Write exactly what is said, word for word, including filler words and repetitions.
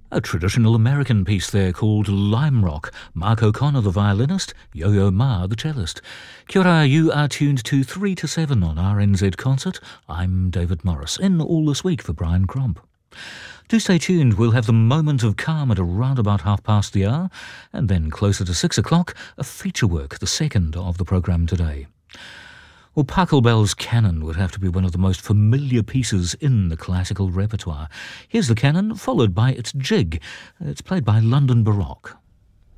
A traditional American piece there called Lime Rock. Mark O'Connor, the violinist, Yo-Yo Ma, the cellist. Kia ora, you are tuned to three to seven on R N Z Concert. I'm David Morris, in all this week for Brian Crump. Do stay tuned, we'll have the moment of calm at around about half past the hour, and then closer to six o'clock, a feature work, the second of the programme today. Well, Pachelbel's Canon would have to be one of the most familiar pieces in the classical repertoire. Here's the canon, followed by its jig. It's played by London Baroque.